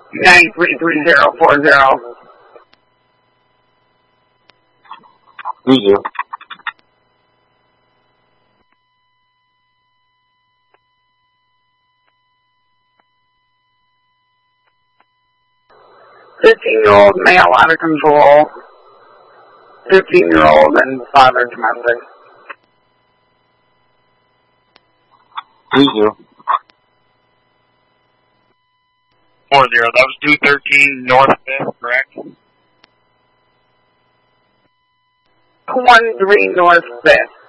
933040. 30. 15-year-old male out of control. 15-year-old and father domestic. 30. 40. That was 213 North 5th, correct? 13 North 5th.